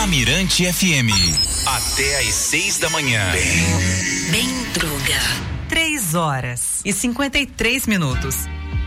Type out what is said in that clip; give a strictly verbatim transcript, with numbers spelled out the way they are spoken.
Na Mirante F M, até às seis da manhã. Bem, bem droga. Três horas e cinquenta e três minutos.